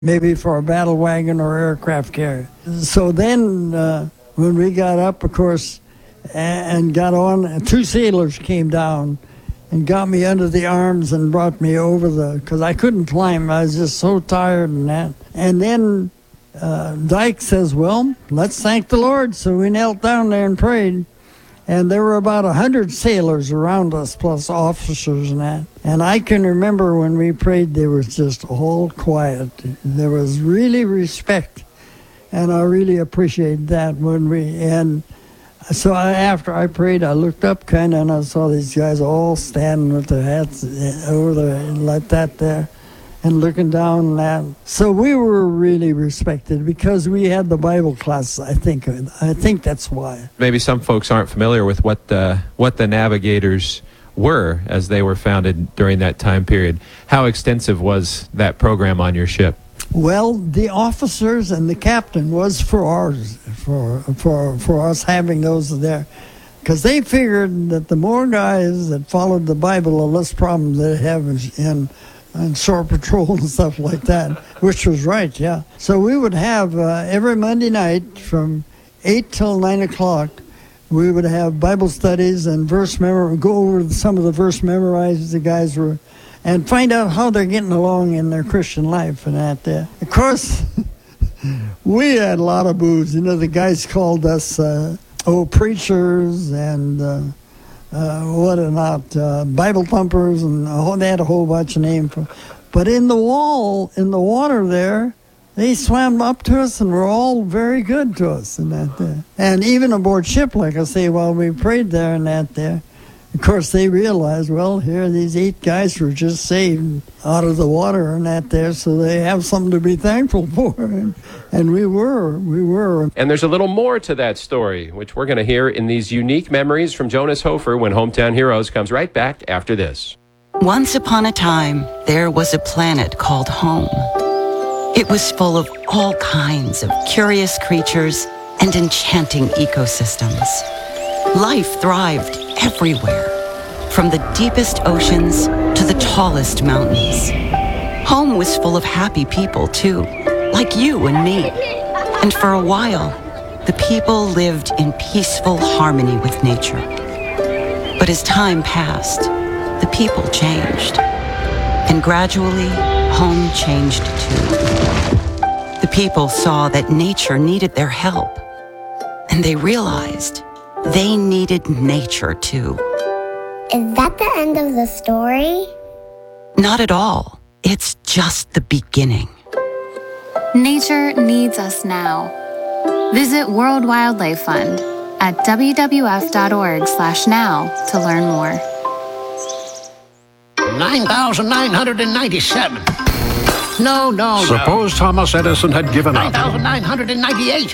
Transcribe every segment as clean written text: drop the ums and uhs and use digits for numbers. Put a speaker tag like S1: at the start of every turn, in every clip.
S1: maybe for a battle wagon or aircraft carrier. So then when we got up, of course, and got on, 2 sailors came down and got me under the arms and brought me over because I couldn't climb. I was just so tired and that. And then Dyke says, well, let's thank the Lord. So we knelt down there and prayed. And there were about 100 sailors around us, plus officers and that. And I can remember when we prayed, they were just all quiet. There was really respect. And I really appreciate that and so after I prayed, I looked up kind of, and I saw these guys all standing with their hats over there like that there and looking down and that. So we were really respected because we had the Bible class, I think that's why.
S2: Maybe some folks aren't familiar with what the Navigators were as they were founded during that time period. How extensive was that program on your ship?
S1: Well, the officers and the captain was for us having those there, because they figured that the more guys that followed the Bible, the less problems they have in shore patrol and stuff like that, which was right, yeah. So we would have every Monday night from 8 till 9 o'clock, we would have Bible studies and go over some of the verse memorized the guys were, and find out how they're getting along in their Christian life and that there. Of course, we had a lot of booze. You know, the guys called us preachers and Bible thumpers, and they had a whole bunch of names. But in the water there, they swam up to us and were all very good to us and that there. And even aboard ship, like I say, while we prayed there and that there, of course, they realized, well, here these 8 guys were just saved out of the water and that there, so they have something to be thankful for. And we were.
S3: And there's a little more to that story, which we're going to hear in these unique memories from Jonas Hofer when Hometown Heroes comes right back after this.
S4: Once upon a time, there was a planet called home. It was full of all kinds of curious creatures and enchanting ecosystems. Life thrived everywhere, from the deepest oceans to the tallest mountains. Home was full of happy people, too, like you and me. And for a while, the people lived in peaceful harmony with nature. But as time passed, the people changed. And gradually, home changed, too. The people saw that nature needed their help, and they realized they needed nature, too.
S5: Is that the end of the story?
S4: Not at all. It's just the beginning.
S6: Nature needs us now. Visit World Wildlife Fund at wwf.org/now to learn more.
S7: 9,997. No.
S8: Suppose Thomas Edison had given up.
S7: 9,998.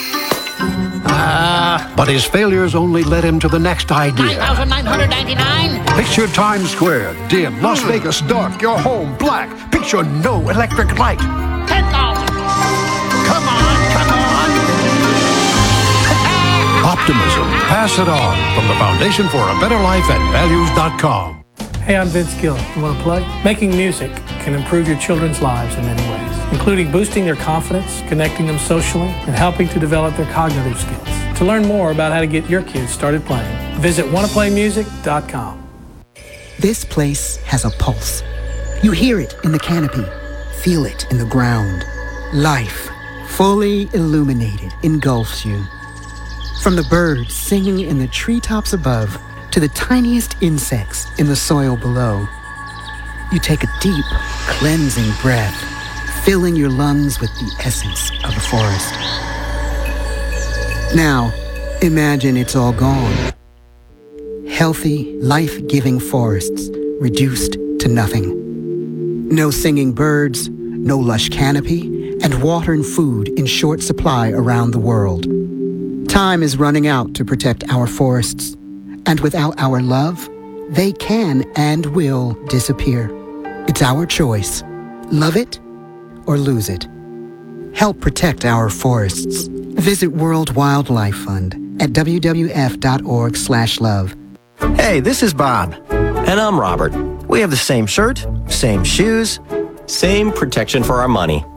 S8: But his failures only led him to the next idea.
S7: 9,999.
S8: Picture Times Square, dim. Las Vegas, dark. Your home, black. Picture no electric light.
S7: 10,000. Come on.
S8: Optimism. Pass it on. From the Foundation for a Better Life at values.com.
S9: Hey, I'm Vince Gill. You want to play? Making music can improve your children's lives in many ways, including boosting their confidence, connecting them socially, and helping to develop their cognitive skills. To learn more about how to get your kids started playing, visit wannaplaymusic.com.
S10: This place has a pulse. You hear it in the canopy, feel it in the ground. Life, fully illuminated, engulfs you. From the birds singing in the treetops above to the tiniest insects in the soil below, you take a deep, cleansing breath, filling your lungs with the essence of the forest. Now, imagine it's all gone. Healthy, life-giving forests reduced to nothing. No singing birds, no lush canopy, and water and food in short supply around the world. Time is running out to protect our forests, and without our love, they can and will disappear. It's our choice. Love it or lose it. Help protect our forests. Visit World Wildlife Fund at wwf.org/love.
S11: Hey, this is Bob.
S12: And I'm Robert. We have the same shirt, same shoes, same protection for our money.